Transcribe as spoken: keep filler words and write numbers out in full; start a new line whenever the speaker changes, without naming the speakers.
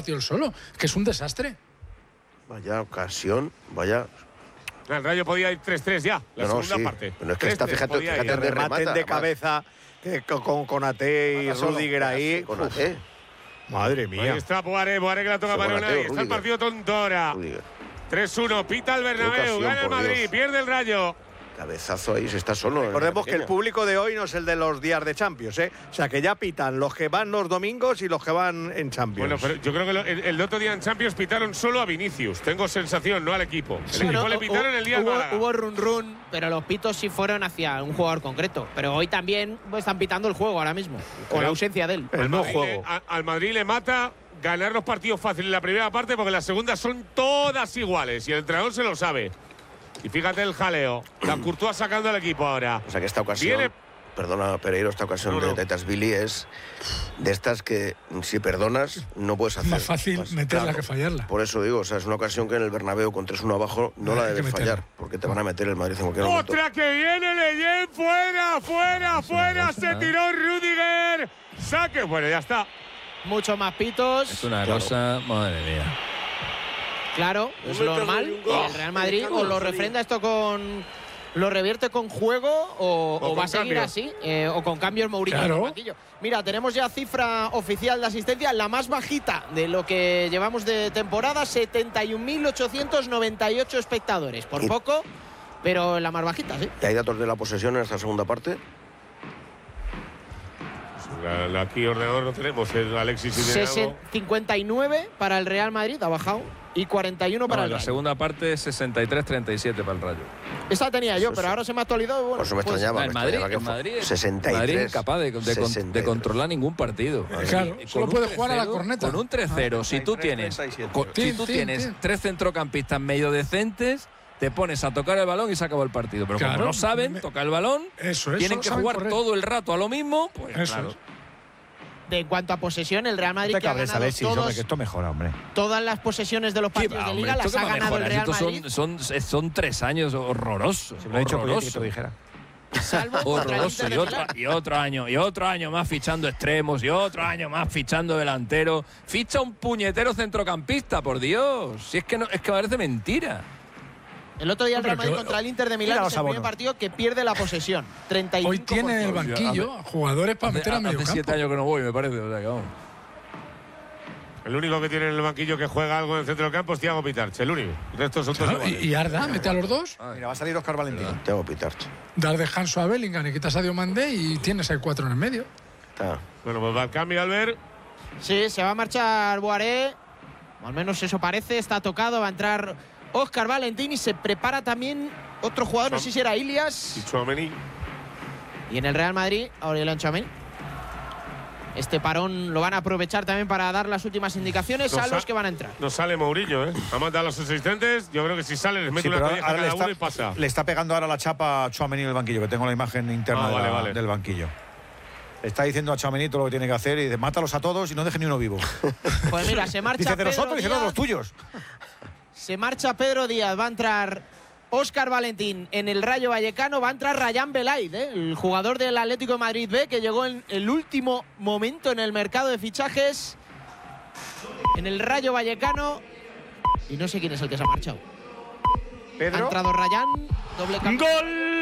partido él solo, que es un desastre.
Vaya ocasión, vaya...
El Rayo podía ir tres tres ya, la
no, no,
segunda
sí.
parte.
Pero es que está, fíjate, fíjate
de
de
rematen
remata,
de
además.
cabeza que con, con Konaté y Rüdiger ahí.
Con Ate.
Madre mía.
Ahí está Boaré, Boaré que la toca para una. Ahí está el partido tonto ahora. tres uno, pita el Bernabéu, gana el Madrid, Dios. Pierde el Rayo.
Cabezazo ahí, se está solo.
Recordemos que el público de hoy no es el de los días de Champions, ¿eh? O sea, que ya pitan los que van los domingos y los que van en Champions.
Bueno, pero yo creo que lo, el, el otro día en Champions pitaron solo a Vinicius. Tengo sensación, no al equipo. El
Sí.
equipo
Bueno,
le pitaron
hubo,
el día del
hubo,
Málaga.
hubo run run, pero los pitos sí fueron hacia un jugador concreto. Pero hoy también pues, están pitando el juego ahora mismo, con la ausencia de él.
El no juego.
Le, a, al Madrid le mata ganar los partidos fáciles en la primera parte porque en la segunda son todas iguales y el entrenador se lo sabe. Y fíjate el jaleo. La Courtois sacando al equipo ahora.
O sea que esta ocasión,
Viene...
perdona Pereiro, esta ocasión
no, no.
de Tetasvili es de estas que si perdonas no puedes hacer.
Más fácil
más,
meterla
claro.
que fallarla.
Por eso digo, o sea, es una ocasión que en el Bernabéu con tres uno abajo no
Hay
la
que
debes
meterla.
fallar, porque te van a meter el Madrid en cualquier momento.
¡Otra que viene Leyen! ¡Fuera, fuera, fuera! Se tiró Rüdiger. ¡Saque! Bueno, ya está.
Muchos más pitos.
Es una
Claro.
cosa, madre mía.
Claro, es normal. Y el Real Madrid o lo refrenda esto con. ¿Lo revierte con juego o,
O
o va a
con
seguir
cambio.
así? Eh, o con cambios Mourinho
Claro.
en el banquillo. Mira, tenemos ya cifra oficial de asistencia, la más bajita de lo que llevamos de temporada, setenta y un mil ochocientos noventa y ocho espectadores. Por
Y-
poco, pero la más bajita, sí.
¿Y hay datos de la posesión en esta segunda parte?
La, la, aquí ordenador no tenemos. El Alexis y
Sesen- cincuenta y nueve para el Real Madrid, ha bajado, y cuarenta y uno para
No,
el
la
Rayo.
segunda parte sesenta y tres treinta y siete para el Rayo.
Esa tenía yo,
Eso
pero
sí.
ahora se me ha actualizado. y Bueno,
Por eso me
pues,
extrañaba.
el
me
Madrid,
extrañaba que
el
fue
Madrid,
sesenta y tres.
Madrid incapaz de, de, con-
sesenta y
de
tres.
controlar ningún partido.
Claro,
Y
solo
con
puede
un
jugar a la
tres cero,
corneta.
Con un tres cero, si tú tienes, con- si
Tin,
tú
tin,
tienes
tin.
tres centrocampistas medio decentes, te pones a tocar el balón y se acabó el partido. Pero
Claro,
como no saben
me-
tocar el balón,
Eso es.
tienen
solo
que
saben
jugar
correr.
todo el rato a lo mismo, pues
Eso
claro.
es.
de en cuanto a posesión, el Real Madrid
No te
que ha
cabres,
ganado
Alexis,
todos,
hombre, que esto mejora, hombre.
todas las posesiones de los
¿Qué
partidos
va,
de
hombre?
Liga
¿Esto
las
qué
ha
va a
ganado el
mejorar?
Real
Estos
Madrid.
son, son, son tres años horrorosos.
Si me lo ha dicho Pochettino que te
horrorosos.
lo dijera.
Salvo contra el
Horroroso.
Inter
Y
de
otro,
Milán.
y otro año, y otro año más fichando extremos, y otro año más fichando delantero. Ficha un puñetero centrocampista, por Dios. Si es que no, es que parece mentira.
El otro día el Real
Hombre,
Madrid
que-
contra el Inter de
Mira
Milán
los
es el primer
abonos.
partido que pierde la posesión. treinta y cinco
Hoy tiene en el
por ciento.
banquillo a jugadores para meter a
Hace,
medio
hace siete
campo.
años que no voy, me parece. O sea, que vamos.
El único que tiene en el banquillo que juega algo en el centro del campo es Thiago Pitarch, el único. El resto son todos
Claro, y,
iguales.
y Arda, mete a los dos,
Mira, va a salir Óscar Valentín.
Tengo Pitarch.
dar descanso a Bellingham y quitas a Diomandé y tienes ahí cuatro en el medio.
Está.
Bueno, pues va el cambio, Albert.
Sí, se va a marchar Boaré. O al menos eso parece. Está tocado. Va a entrar Óscar Valentín y se prepara también otro jugador. No sé si era
Y
Ilias.
Tchouaméni.
Y en el Real Madrid, Aurelian Tchouaméni. Este parón lo van a aprovechar también para dar las últimas indicaciones
No
a los
sa-
que van a entrar.
No sale Mourinho, ¿eh? Ha mandado a los asistentes. Yo creo que si sale les mete
Sí,
una
pero
colleja
ahora
cada
le
uno y
está,
pasa.
le está pegando ahora la chapa a Tchouaméni en el banquillo, que tengo la imagen interna
Ah,
de
vale,
la-
vale.
del banquillo. Le está diciendo a Tchouaméni todo lo que tiene que hacer y dice, mátalos a todos y no deje ni uno vivo.
Pues mira, se marcha
Dice, de
Pedro
nosotros y de
Díaz.
los tuyos.
Se marcha Pedro Díaz, va a entrar Óscar Valentín en el Rayo Vallecano, va a entrar Rayán Belaid, ¿eh? El jugador del Atlético de Madrid B, que llegó en el último momento en el mercado de fichajes en el Rayo Vallecano. Y no sé quién es el que se ha marchado. Ha
Pedro.
entrado Rayán, doble cambio.
¡Gol!